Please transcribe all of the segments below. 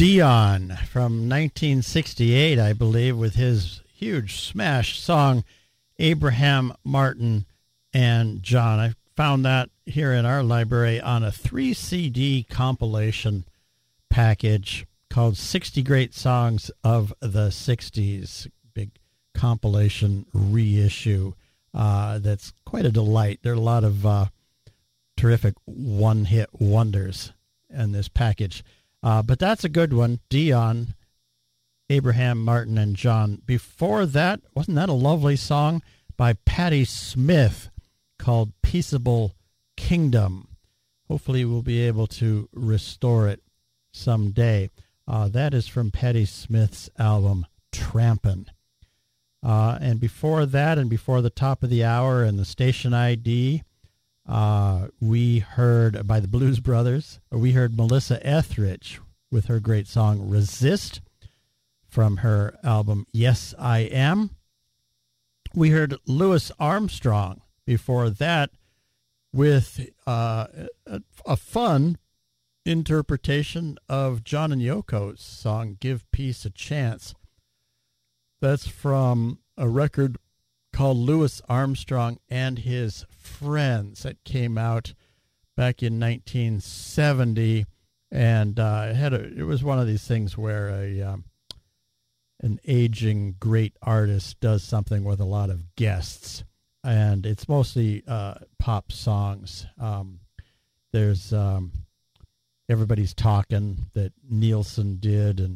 Dion from 1968, I believe, with his huge smash song, Abraham Martin and John. I found that here in our library on a 3-CD compilation package called 60 Great Songs of the 60s. Big compilation reissue that's quite a delight. There are a lot of terrific one-hit wonders in this package. But that's a good one, Dion, Abraham Martin, and John. Before that, wasn't that a lovely song by Patti Smith called Peaceable Kingdom? Hopefully we'll be able to restore it someday. That is from Patti Smith's album, Trampin'. And before that, and before the top of the hour and the station ID, we heard by the Blues Brothers, we heard Melissa Etheridge with her great song Resist from her album Yes, I Am. We heard Louis Armstrong before that with a fun interpretation of John and Yoko's song Give Peace a Chance. That's from a record called Louis Armstrong and His Friends that came out back in 1970, and it was one of these things where an aging great artist does something with a lot of guests, and it's mostly pop songs. There's Everybody's Talking that Nielsen did, and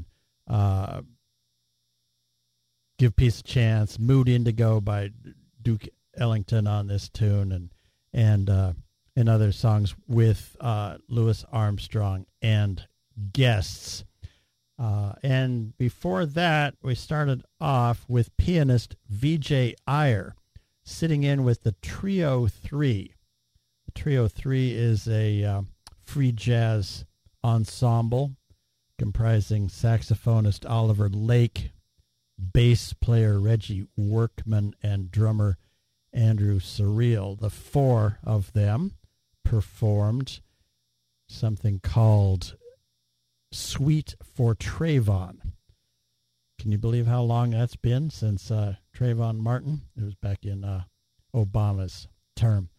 Give Peace a Chance, Mood Indigo by Duke Ellington on this tune, and other songs with Louis Armstrong and guests. And before that, we started off with pianist Vijay Iyer sitting in with the Trio 3. The Trio 3 is a free jazz ensemble comprising saxophonist Oliver Lake, bass player Reggie Workman, and drummer Andrew Surreal. The four of them performed something called Suite for Trayvon. Can you believe how long that's been since Trayvon Martin? It was back in Obama's term.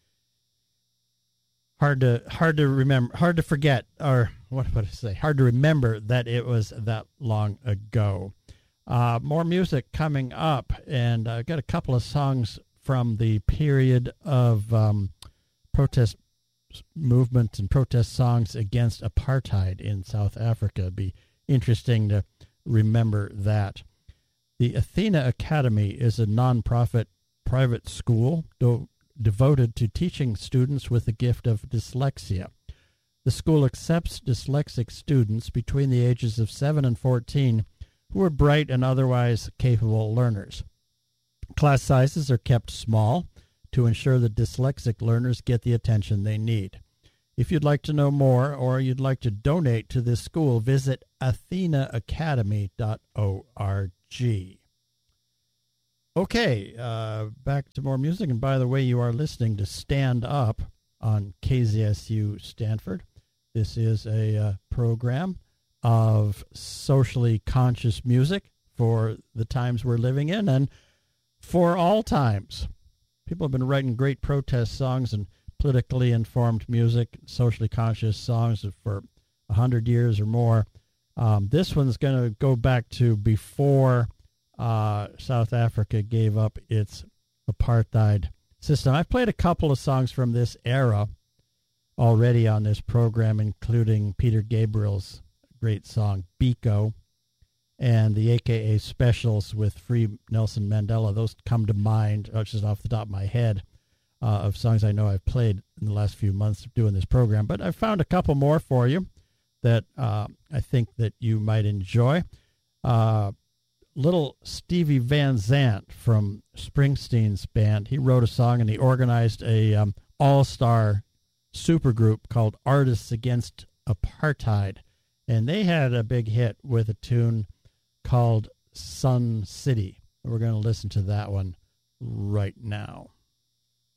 Hard to remember, hard to forget, or what would I say? Hard to remember that it was that long ago. More music coming up, and I've got a couple of songs from the period of protest movement and protest songs against apartheid in South Africa. It'd be interesting to remember that. The Athena Academy is a nonprofit private school devoted to teaching students with the gift of dyslexia. The school accepts dyslexic students between the ages of 7 and 14 who are bright and otherwise capable learners. Class sizes are kept small to ensure that dyslexic learners get the attention they need. If you'd like to know more or you'd like to donate to this school, visit athenaacademy.org. Okay, back to more music. And by the way, you are listening to Stand Up on KZSU Stanford. This is a program of socially conscious music for the times we're living in and for all times. People have been writing great protest songs and politically informed music, socially conscious songs for 100 years or more. This one's going to go back to before South Africa gave up its apartheid system. I've played a couple of songs from this era already on this program, including Peter Gabriel's great song, Biko, and the AKA Specials with Free Nelson Mandela. Those come to mind, just off the top of my head, of songs I know I've played in the last few months of doing this program. But I found a couple more for you that I think that you might enjoy. Little Stevie Van Zandt from Springsteen's band, he wrote a song and he organized a all-star supergroup called Artists Against Apartheid. And they had a big hit with a tune called Sun City. We're going to listen to that one right now.